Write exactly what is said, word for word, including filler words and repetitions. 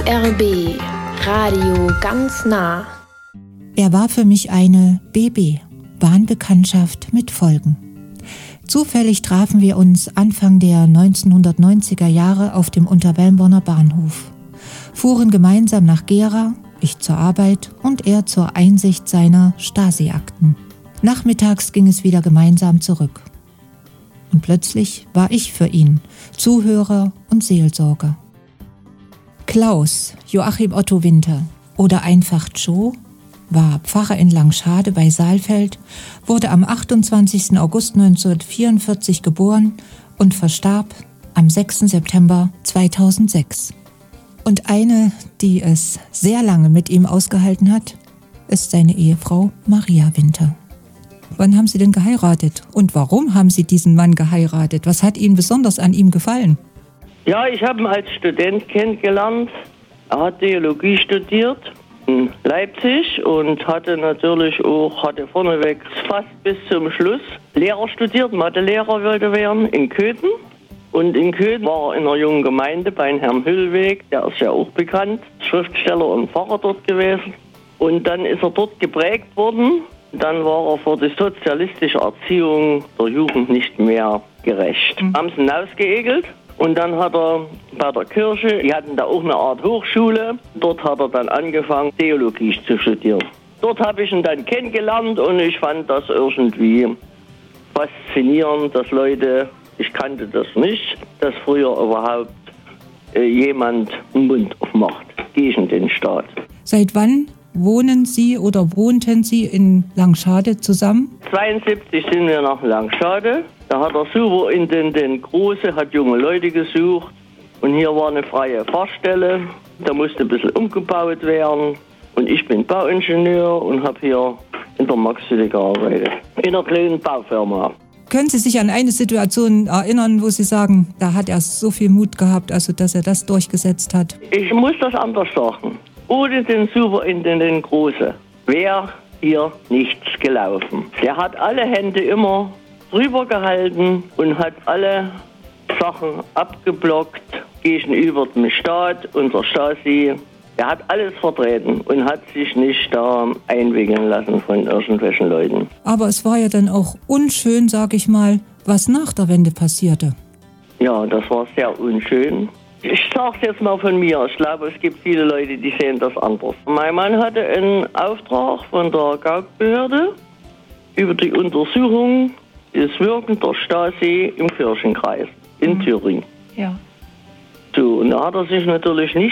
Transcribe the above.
R B Radio ganz nah. Er war für mich eine B B, Bahnbekanntschaft mit Folgen. Zufällig trafen wir uns Anfang der neunzehnhundertneunziger Jahre auf dem Unterwelmborner Bahnhof, fuhren gemeinsam nach Gera, ich zur Arbeit und er zur Einsicht seiner Stasi-Akten. Nachmittags ging es wieder gemeinsam zurück. Und plötzlich war ich für ihn Zuhörer und Seelsorger. Klaus Joachim Otto Winter oder einfach Joe war Pfarrer in Langschade bei Saalfeld, wurde am achtundzwanzigsten August neunzehnhundertvierundvierzig geboren und verstarb am sechsten September zweitausendsechs. Und eine, die es sehr lange mit ihm ausgehalten hat, ist seine Ehefrau Maria Winter. Wann haben Sie denn geheiratet? Und warum haben Sie diesen Mann geheiratet? Was hat Ihnen besonders an ihm gefallen? Ja, ich habe ihn als Student kennengelernt. Er hat Theologie studiert in Leipzig und hatte natürlich auch, hatte vorneweg fast bis zum Schluss Lehrer studiert, Mathelehrer wollte werden in Köthen. Und in Köthen war er in einer jungen Gemeinde bei Herrn Hüllweg, der ist ja auch bekannt, Schriftsteller und Pfarrer dort gewesen. Und dann ist er dort geprägt worden. Dann war er für die sozialistische Erziehung der Jugend nicht mehr gerecht. Mhm. Haben sie ihn ausgeekelt. Und dann hat er bei der Kirche, die hatten da auch eine Art Hochschule, dort hat er dann angefangen, Theologie zu studieren. Dort habe ich ihn dann kennengelernt und ich fand das irgendwie faszinierend, dass Leute, ich kannte das nicht, dass früher überhaupt äh, jemand den Mund aufmacht gegen den Staat. Seit wann wohnen Sie oder wohnten Sie in Langschade zusammen? zweiundsiebzig sind wir nach Langschade. Da hat der Superintendent Große, hat junge Leute gesucht. Und hier war eine freie Fahrstelle. Da musste ein bisschen umgebaut werden. Und ich bin Bauingenieur und habe hier in der Maxille gearbeitet. In einer kleinen Baufirma. Können Sie sich an eine Situation erinnern, wo Sie sagen, da hat er so viel Mut gehabt, also dass er das durchgesetzt hat? Ich muss das anders sagen. Ohne den Superintendent Große wäre hier nichts gelaufen. Der hat alle Hände immer drüber gehalten und hat alle Sachen abgeblockt gegenüber dem Staat und der Stasi. Er hat alles vertreten und hat sich nicht da einwickeln lassen von irgendwelchen Leuten. Aber es war ja dann auch unschön, sag ich mal, was nach der Wende passierte. Ja, das war sehr unschön. Ich sag's jetzt mal von mir. Ich glaube, es gibt viele Leute, die sehen das anders. Mein Mann hatte einen Auftrag von der Gaukbehörde über die Untersuchung des Wirkens der Stasi im Kirchenkreis in mhm. Thüringen. Ja. So, und da hat er sich natürlich nicht